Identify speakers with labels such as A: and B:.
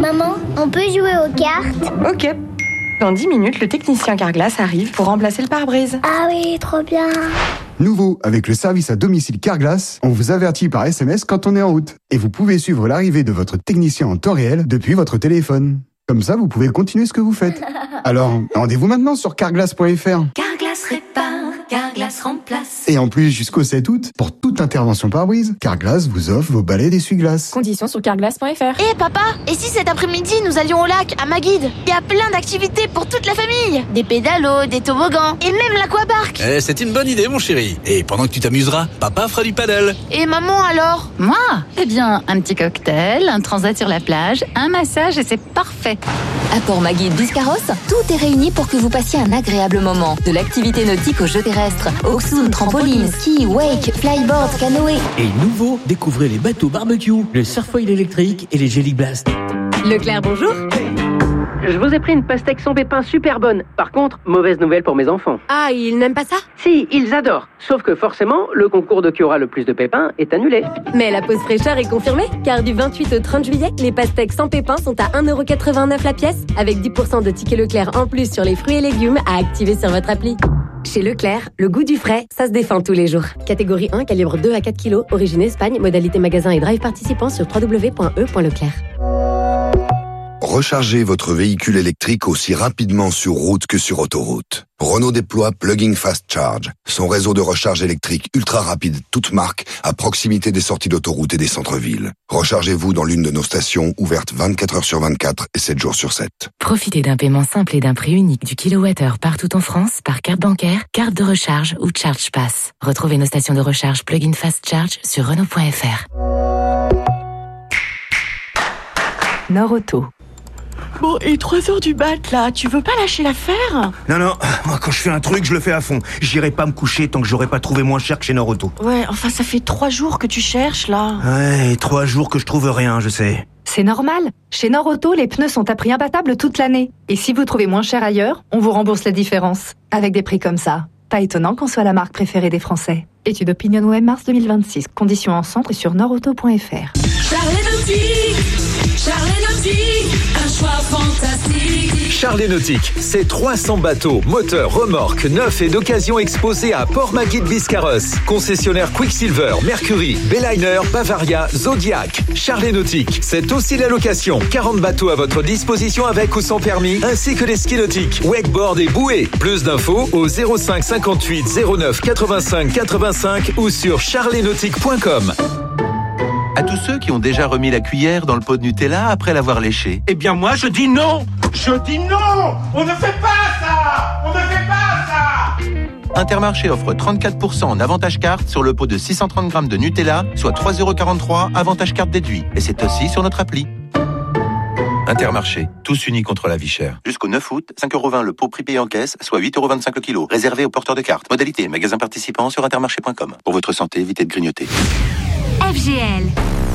A: Maman, on peut jouer aux cartes?
B: Ok. Dans 10 minutes, le technicien Carglass arrive pour remplacer le pare-brise.
A: Ah oui, trop bien.
C: Nouveau, avec le service à domicile Carglass, on vous avertit par SMS quand on est en route. Et vous pouvez suivre l'arrivée de votre technicien en temps réel depuis votre téléphone. Comme ça, vous pouvez continuer ce que vous faites. Alors, rendez-vous maintenant sur carglass.fr.
D: Carglass répare, Carglass remplace.
C: Et en plus, jusqu'au 7 août, pour toute intervention pare-brise, Carglass vous offre vos balais d'essuie-glace.
B: Conditions sur carglass.fr.
E: Hé papa, et si cet après-midi nous allions au lac, à Maguide? Il y a plein d'activités pour toute la famille. Des pédalos, des toboggans, et même l'aquapark.
F: C'est une bonne idée mon chéri. Et pendant que tu t'amuseras, papa fera du paddle.
E: Et maman alors?
G: Moi? Eh bien, un petit cocktail, un transat sur la plage, un massage et c'est parfait.
D: À Port-Maguide Biscarros, tout est réuni pour que vous passiez un agréable moment. De l'activité nautique aux jeux terrestres, Oxoon, trampoline, ski, wake, flyboard, canoë.
H: Et nouveau, découvrez les bateaux barbecue, le surfoil électrique et les Jelly Blast.
I: Leclerc, bonjour. Je vous ai pris une pastèque sans pépins super bonne. Par contre, mauvaise nouvelle pour mes enfants.
J: Ah, ils n'aiment pas ça?
I: Si, ils adorent. Sauf que forcément, le concours de qui aura le plus de pépins est annulé.
J: Mais la pause fraîcheur est confirmée, car du 28 au 30 juillet, les pastèques sans pépins sont à 1,89€ la pièce, avec 10% de tickets Leclerc en plus sur les fruits et légumes à activer sur votre appli. Chez Leclerc, le goût du frais, ça se défend tous les jours. Catégorie 1, calibre 2 à 4 kg, origine Espagne, modalité magasin et drive participant sur www.e.leclerc.
K: Rechargez votre véhicule électrique aussi rapidement sur route que sur autoroute. Renault déploie Plug-in Fast Charge, son réseau de recharge électrique ultra rapide, toute marque, à proximité des sorties d'autoroute et des centres-villes. Rechargez-vous dans l'une de nos stations, ouvertes 24 heures sur 24 et 7 jours sur 7.
L: Profitez d'un paiement simple et d'un prix unique du kilowattheure partout en France par carte bancaire, carte de recharge ou Charge Pass. Retrouvez nos stations de recharge Plug-in Fast Charge sur Renault.fr.
M: Nord-Auto.
N: Bon, et 3h du mat, là, tu veux pas lâcher l'affaire?
O: Non, moi quand je fais un truc, je le fais à fond. J'irai pas me coucher tant que j'aurai pas trouvé moins cher que chez Nord-Auto.
N: Ouais, enfin ça fait 3 jours que tu cherches, là.
O: Ouais, 3 jours que je trouve rien, je sais.
M: C'est normal. Chez Nord-Auto, les pneus sont à prix imbattable toute l'année. Et si vous trouvez moins cher ailleurs, on vous rembourse la différence. Avec des prix comme ça. Pas étonnant qu'on soit la marque préférée des Français. Étude OpinionWay mars 2026. Conditions en centre et sur nordauto.fr.
D: Charlet Nautique, un choix fantastique.
P: Charlet Nautique, c'est 300 bateaux, moteurs, remorques, neufs et d'occasion exposés à Port-Maguide Biscarros. Concessionnaire Quicksilver, Mercury, Bayliner, Bavaria, Zodiac. Charlet Nautique, c'est aussi la location. 40 bateaux à votre disposition avec ou sans permis, ainsi que les skis nautiques, wakeboard et bouées. Plus d'infos au 05 58 09 85 85 ou sur charletnautique.com.
Q: À tous ceux qui ont déjà remis la cuillère dans le pot de Nutella après l'avoir léché.
R: Eh bien moi je dis non. Je dis non. On ne fait pas ça. On ne fait pas ça.
Q: Intermarché offre 34% en avantage carte sur le pot de 630 grammes de Nutella, soit 3,43€ avantage carte déduit. Et c'est aussi sur notre appli. Intermarché, tous unis contre la vie chère. Jusqu'au 9 août, 5,20€ le pot prix payé en caisse, soit 8,25€ le kilo. Réservé aux porteurs de cartes. Modalité, magasin participant sur intermarché.com. Pour votre santé, évitez de grignoter.
D: FGL.